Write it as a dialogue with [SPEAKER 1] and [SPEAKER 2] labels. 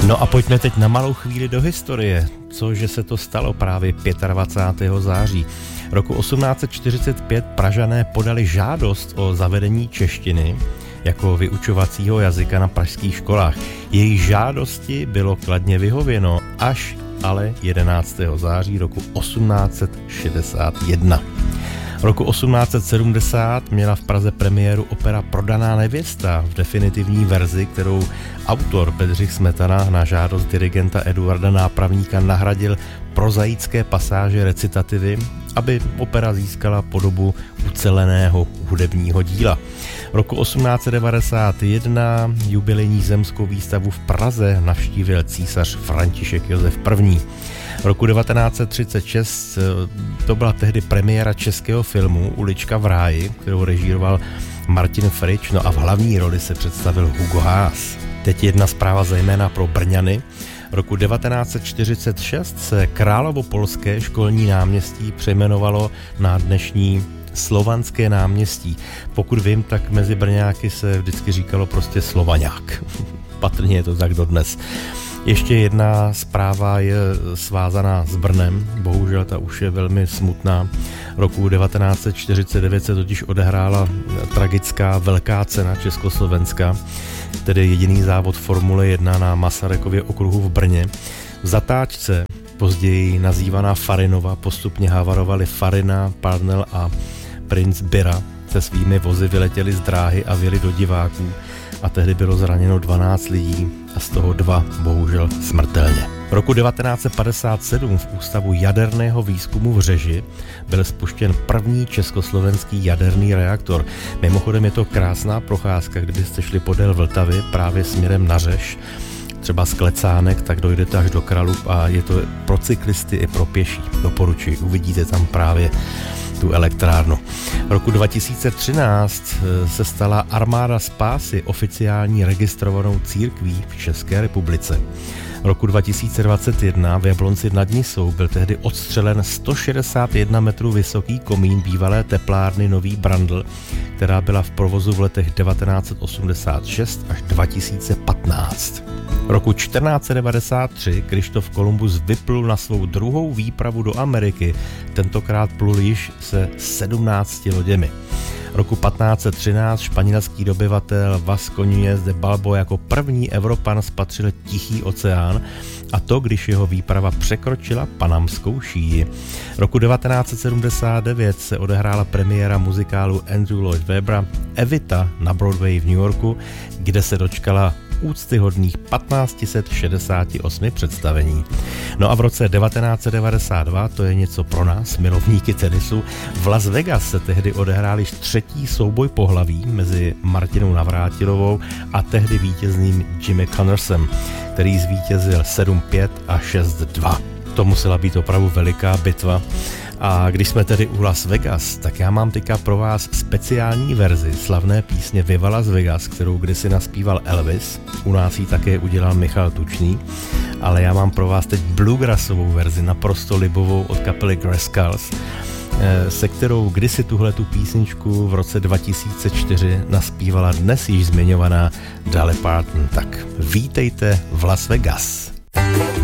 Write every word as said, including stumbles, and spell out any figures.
[SPEAKER 1] No a pojďme teď na malou chvíli do historie, cože se to stalo právě dvacátého pátého září. Roku osmnáct set čtyřicet pět Pražané podali žádost o zavedení češtiny jako vyučovacího jazyka na pražských školách. Jejich žádosti bylo kladně vyhověno až ale jedenáctého září roku osmnáct set šedesát jedna. Roku osmnáct set sedmdesát měla v Praze premiéru opera Prodaná nevěsta v definitivní verzi, kterou autor Bedřich Smetana na žádost dirigenta Eduarda Nápravníka nahradil prozaické pasáže recitativy, aby opera získala podobu uceleného hudebního díla. Roku osmnáct set devadesát jedna jubilejní zemskou výstavu v Praze navštívil císař František Josef I. Roku devatenáct set třicet šest to byla tehdy premiéra českého filmu Ulička v ráji, kterou režíroval Martin Frič, no a v hlavní roli se představil Hugo Haas. Teď jedna zpráva zejména pro Brňany. Roku devatenáct set čtyřicet šest se Královopolské školní náměstí přejmenovalo na dnešní Slovanské náměstí. Pokud vím, tak mezi Brňáky se vždycky říkalo prostě Slovaňák. Patrně je to tak dodnes. Ještě jedna zpráva je svázaná s Brnem, bohužel ta už je velmi smutná. Roku devatenáct set čtyřicet devět se totiž odehrála tragická velká cena Československa, tedy jediný závod Formule jedna na Masarykově okruhu v Brně. V zatáčce, později nazývaná Farinova, postupně havarovali Farina, Parnell a Prince Bira. Se svými vozy vyletěli z dráhy a vyjeli do diváků a tehdy bylo zraněno dvanáct lidí a z toho dva bohužel smrtelně. V roku devatenáct set padesát sedm v Ústavu jaderného výzkumu v Řeži byl spuštěn první československý jaderný reaktor. Mimochodem je to krásná procházka, kdybyste šli podél Vltavy právě směrem na Řeš, třeba z Klecánek, tak dojdete až do Kralub a je to pro cyklisty i pro pěší. Doporučuji, uvidíte tam právě tu elektrárnu. Roku dva tisíce třináct se stala Armáda spásy oficiální registrovanou církví v České republice. Roku dva tisíce dvacet jedna v Jablonci nad Nisou byl tehdy odstřelen sto šedesát jedna metrů vysoký komín bývalé teplárny Nový Brandl, která byla v provozu v letech devatenáct set osmdesát šest až dva tisíce patnáct. Roku čtrnáct set devadesát tři Krištof Kolumbus vyplul na svou druhou výpravu do Ameriky, tentokrát plul již se sedmnácti loděmi. Roku patnáct set třináct španělský dobyvatel Vasco Núñez de Balbo jako první Evropan spatřil Tichý oceán, a to, když jeho výprava překročila panamskou šíji. Roku devatenáct set sedmdesát devět se odehrála premiéra muzikálu Andrew Lloyd Webbera Evita na Broadway v New Yorku, kde se dočkala úctyhodných patnáct set šedesát osm představení. No a v roce devatenáct set devadesát dva, to je něco pro nás, milovníky tenisu, v Las Vegas se tehdy odehrál již třetí souboj pohlaví mezi Martinou Navrátilovou a tehdy vítězným Jimmy Connorsem, který zvítězil sedm pět a šest dva. To musela být opravdu veliká bitva. A když jsme tedy u Las Vegas, tak já mám teďka pro vás speciální verzi slavné písně Viva Las Vegas, kterou kdysi naspíval Elvis. U nás ji také udělal Michal Tučný, ale já mám pro vás teď bluegrassovou verzi, naprosto libovou od kapely Grascals, se kterou kdysi tuhletu písničku v roce dva tisíce čtyři naspívala dnes již zmiňovaná Dolly Parton. Tak vítejte v Las Vegas.